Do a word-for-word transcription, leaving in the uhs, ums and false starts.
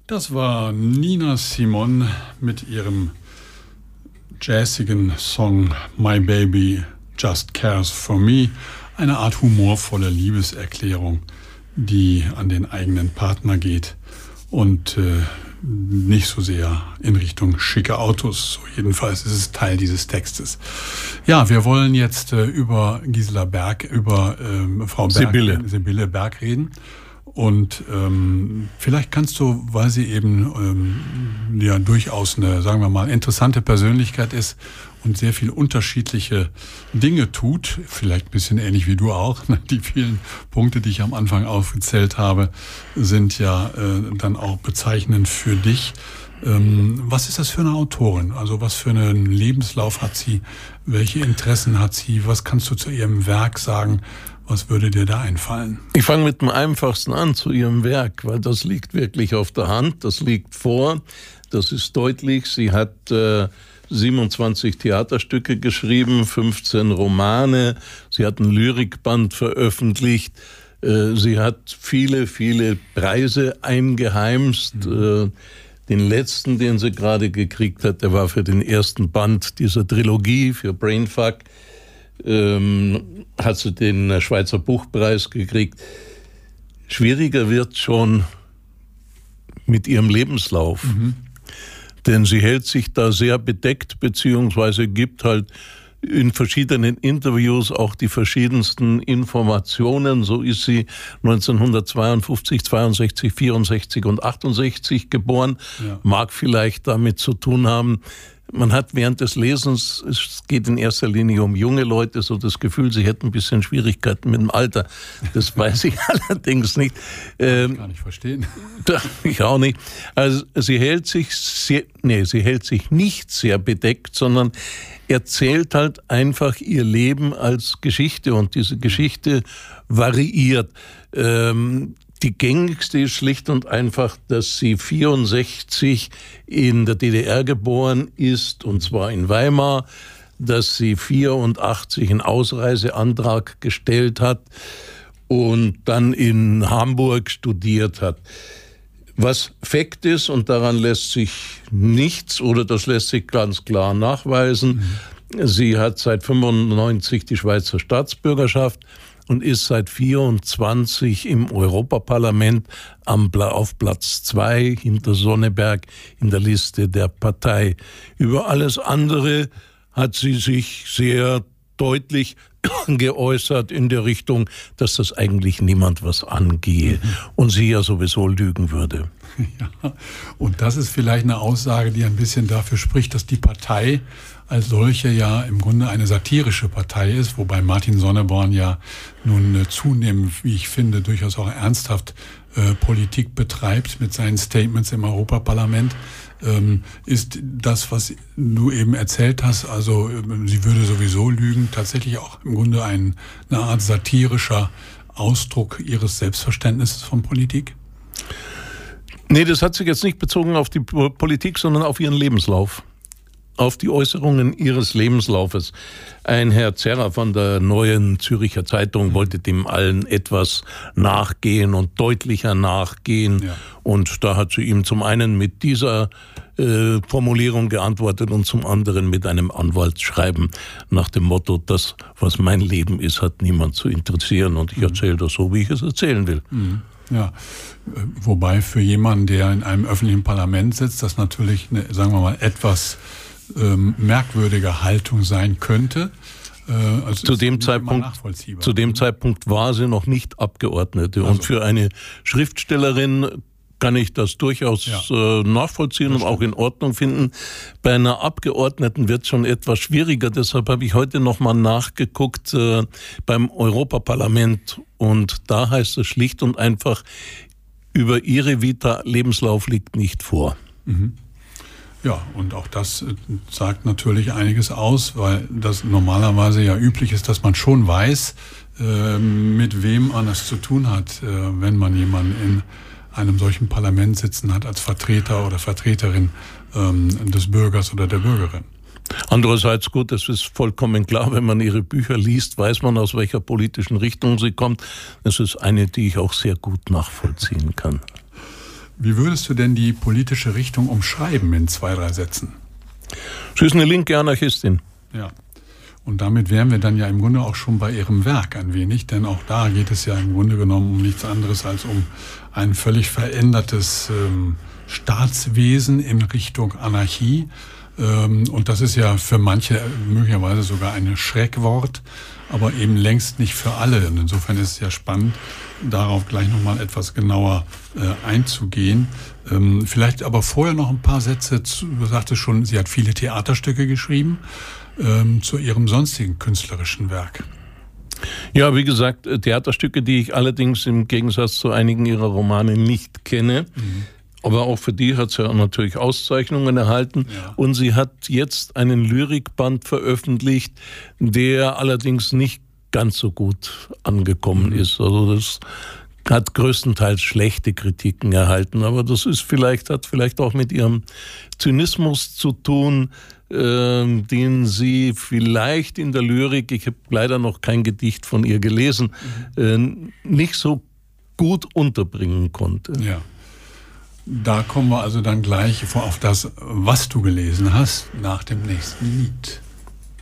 Das war Nina Simone mit ihrem jazzigen Song My Baby Just Cares for Me. Eine Art humorvolle Liebeserklärung, die an den eigenen Partner geht und äh, nicht so sehr in Richtung schicke Autos. So jedenfalls ist es Teil dieses Textes. Ja, wir wollen jetzt äh, über Gisela Berg, über ähm, Frau Berg, Sibylle. Sibylle Berg reden. Und ähm, vielleicht kannst du, weil sie eben ähm, ja durchaus eine, sagen wir mal, interessante Persönlichkeit ist und sehr viele unterschiedliche Dinge tut, vielleicht ein bisschen ähnlich wie du auch, die vielen Punkte, die ich am Anfang aufgezählt habe, sind ja äh, dann auch bezeichnend für dich. Ähm, was ist das für eine Autorin? Also was für einen Lebenslauf hat sie? Welche Interessen hat sie? Was kannst du zu ihrem Werk sagen? Was würde dir da einfallen? Ich fange mit dem Einfachsten an, zu ihrem Werk, weil das liegt wirklich auf der Hand, das liegt vor, das ist deutlich. Sie hat äh, siebenundzwanzig Theaterstücke geschrieben, fünfzehn Romane, sie hat ein Lyrikband veröffentlicht, äh, sie hat viele, viele Preise eingeheimst. Mhm. Äh, den letzten, den sie gerade gekriegt hat, der war für den ersten Band dieser Trilogie, für Brainfuck. Ähm, hat sie den Schweizer Buchpreis gekriegt. Schwieriger wird schon mit ihrem Lebenslauf. Mhm. Denn sie hält sich da sehr bedeckt, beziehungsweise gibt halt in verschiedenen Interviews auch die verschiedensten Informationen. So ist sie neunzehnhundertzweiundfünfzig, zweiundsechzig, vierundsechzig und achtundsechzig geboren. Ja. Mag vielleicht damit zu tun haben, man hat während des Lesens, es geht in erster Linie um junge Leute, so das Gefühl, sie hätten ein bisschen Schwierigkeiten mit dem Alter. Das weiß ich allerdings nicht. Ähm, Kann ich verstehen. Ich auch nicht. Also sie hält sich sehr, nee, sie hält sich nicht sehr bedeckt, sondern erzählt halt einfach ihr Leben als Geschichte und diese Geschichte variiert. Ähm, Die gängigste ist schlicht und einfach, dass sie vierundsechzig in der D D R geboren ist, und zwar in Weimar, dass sie vierundachtzig einen Ausreiseantrag gestellt hat und dann in Hamburg studiert hat. Was Fakt ist, und daran lässt sich nichts, oder das lässt sich ganz klar nachweisen, mhm. sie hat seit fünfundneunzig die Schweizer Staatsbürgerschaft und ist seit vierundzwanzig im Europaparlament am, auf Platz zwei hinter Sonneberg in der Liste der Partei. Über alles andere hat sie sich sehr deutlich geäußert in der Richtung, dass das eigentlich niemand was angehe mhm. und sie ja sowieso lügen würde. Ja, und das ist vielleicht eine Aussage, die ein bisschen dafür spricht, dass die Partei als solche ja im Grunde eine satirische Partei ist, wobei Martin Sonneborn ja nun zunehmend, wie ich finde, durchaus auch ernsthaft äh, Politik betreibt mit seinen Statements im Europaparlament. Ähm, ist das, was du eben erzählt hast, also äh, sie würde sowieso lügen, tatsächlich auch im Grunde ein, eine Art satirischer Ausdruck ihres Selbstverständnisses von Politik? Nee, das hat sich jetzt nicht bezogen auf die Politik, sondern auf ihren Lebenslauf. Auf die Äußerungen ihres Lebenslaufes. Ein Herr Zerrer von der Neuen Zürcher Zeitung wollte dem allen etwas nachgehen und deutlicher nachgehen. Ja. Und da hat sie ihm zum einen mit dieser äh, Formulierung geantwortet und zum anderen mit einem Anwaltsschreiben nach dem Motto, das, was mein Leben ist, hat niemand zu interessieren und ich erzähle das so, wie ich es erzählen will. Mhm. Ja, wobei für jemanden, der in einem öffentlichen Parlament sitzt, das natürlich eine, sagen wir mal, etwas ähm, merkwürdige Haltung sein könnte. Äh, also zu dem Zeitpunkt, zu dem Zeitpunkt war sie noch nicht Abgeordnete. Also. Und für eine Schriftstellerin kann ich das durchaus ja. äh, nachvollziehen und auch in Ordnung finden. Bei einer Abgeordneten wird es schon etwas schwieriger. Deshalb habe ich heute noch mal nachgeguckt äh, beim Europaparlament. Und da heißt es schlicht und einfach, über ihre Vita, Lebenslauf liegt nicht vor. Mhm. Ja, und auch das sagt natürlich einiges aus, weil das normalerweise ja üblich ist, dass man schon weiß, äh, mit wem man es zu tun hat, äh, wenn man jemanden in einem solchen Parlament sitzen hat als Vertreter oder Vertreterin ähm, des Bürgers oder der Bürgerin. Andererseits gut, es ist vollkommen klar, wenn man ihre Bücher liest, weiß man, aus welcher politischen Richtung sie kommt. Das ist eine, die ich auch sehr gut nachvollziehen kann. Wie würdest du denn die politische Richtung umschreiben in zwei, drei Sätzen? Sie ist eine linke Anarchistin. Ja. Und damit wären wir dann ja im Grunde auch schon bei ihrem Werk ein wenig, denn auch da geht es ja im Grunde genommen um nichts anderes als um ein völlig verändertes ähm, Staatswesen in Richtung Anarchie. Ähm, und das ist ja für manche möglicherweise sogar ein Schreckwort, aber eben längst nicht für alle. Und insofern ist es ja spannend, darauf gleich nochmal etwas genauer äh, einzugehen. Ähm, vielleicht aber vorher noch ein paar Sätze, zu, du sagtest schon, sie hat viele Theaterstücke geschrieben, ähm, zu ihrem sonstigen künstlerischen Werk. Ja, wie gesagt, Theaterstücke, die ich allerdings im Gegensatz zu einigen ihrer Romane nicht kenne. Mhm. Aber auch für die hat sie ja natürlich Auszeichnungen erhalten. Ja. Und sie hat jetzt einen Lyrikband veröffentlicht, der allerdings nicht ganz so gut angekommen mhm. ist. Also das hat größtenteils schlechte Kritiken erhalten. Aber das ist vielleicht, hat vielleicht auch mit ihrem Zynismus zu tun, äh, den sie vielleicht in der Lyrik, ich habe leider noch kein Gedicht von ihr gelesen, mhm. äh, nicht so gut unterbringen konnte. Ja. Da kommen wir also dann gleich auf das, was du gelesen hast, nach dem nächsten Lied.